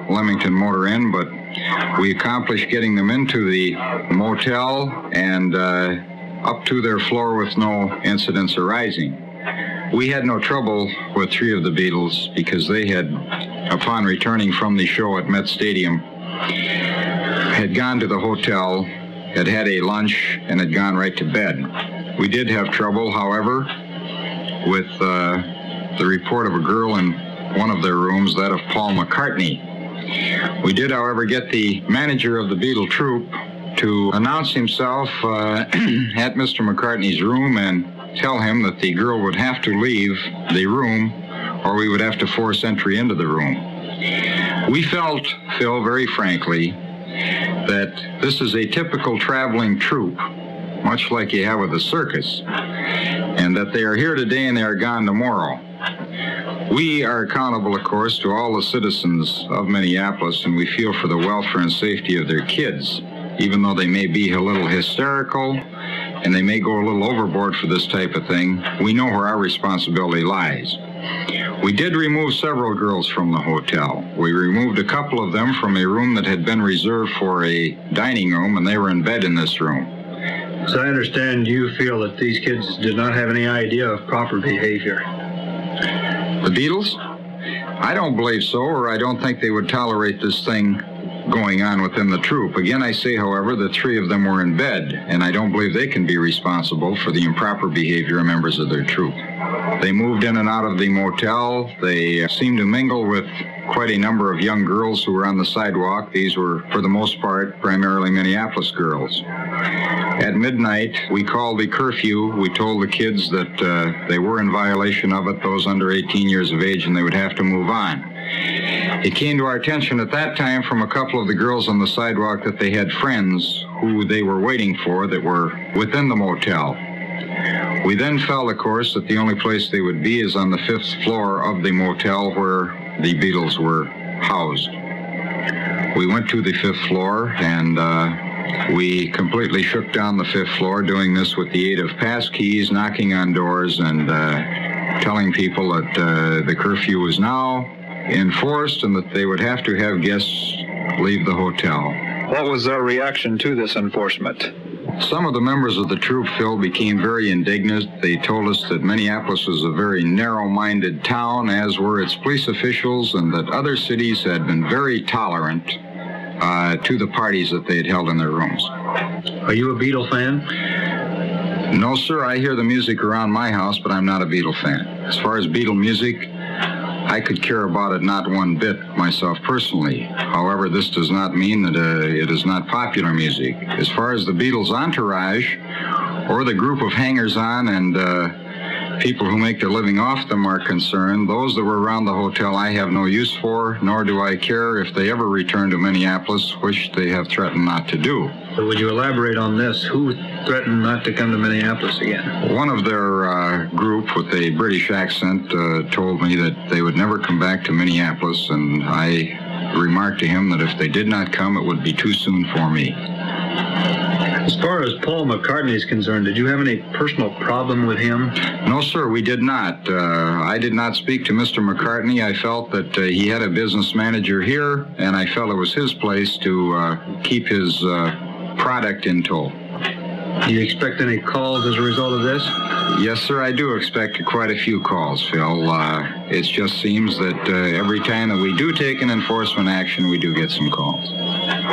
Leamington Motor Inn, but we accomplished getting them into the motel and up to their floor with no incidents arising. We had no trouble with 3 of the Beatles because they had, upon returning from the show at Met Stadium, had gone to the hotel, had had a lunch, and had gone right to bed. We did have trouble, however, with the report of a girl in one of their rooms, that of Paul McCartney. We did, however, get the manager of the Beatle troupe to announce himself at Mr. McCartney's room and tell him that the girl would have to leave the room or we would have to force entry into the room. We felt, Phil, very frankly, that this is a typical traveling troupe, much like you have with a circus, and that they are here today and they are gone tomorrow. We are accountable, of course, to all the citizens of Minneapolis, and we feel for the welfare and safety of their kids, even though they may be a little hysterical and they may go a little overboard for this type of thing. We know where our responsibility lies. We did remove several girls from the hotel. We removed a couple of them from a room that had been reserved for a dining room, and they were in bed in this room. So I understand you feel that these kids did not have any idea of proper behavior. The Beatles? I don't believe so, or I don't think they would tolerate this thing going on within the troupe. Again, I say, however, that 3 of them were in bed, and I don't believe they can be responsible for the improper behavior of members of their troupe. They moved in and out of the motel. They seemed to mingle with quite a number of young girls who were on the sidewalk. These were, for the most part, primarily Minneapolis girls. At midnight, we called the curfew. We told the kids that they were in violation of it, those under 18 years of age, and they would have to move on. It came to our attention at that time from a couple of the girls on the sidewalk that they had friends who they were waiting for that were within the motel. We then felt, of course, that the only place they would be is on the 5th floor of the motel where the Beatles were housed. We went to the 5th floor and we completely shook down the 5th floor, doing this with the aid of pass keys, knocking on doors and telling people that the curfew was now enforced and that they would have to have guests leave the hotel. What was their reaction to this enforcement? Some of the members of the troupe, Phil, became very indignant. They told us that Minneapolis was a very narrow-minded town, as were its police officials, and that other cities had been very tolerant to the parties that they had held in their rooms. Are you a Beatle fan? No, sir. I hear the music around my house, but I'm not a Beatle fan. As far as Beatle music, I could care about it not one bit myself personally. However, this does not mean that it is not popular music. As far as the Beatles' entourage, or the group of hangers-on and people who make their living off them are concerned, those that were around the hotel I have no use for, nor do I care if they ever return to Minneapolis, which they have threatened not to do. So would you elaborate on this? Who threatened not to come to Minneapolis again? One of their group with a British accent told me that they would never come back to Minneapolis, and I remarked to him that if they did not come, it would be too soon for me. As far as Paul McCartney is concerned, did you have any personal problem with him? No, sir, we did not. I did not speak to Mr. McCartney. I felt that he had a business manager here, and I felt it was his place to keep his product in tow. Do you expect any calls as a result of this? Yes, sir, I do expect quite a few calls, Phil. It just seems that every time that we do take an enforcement action, we do get some calls.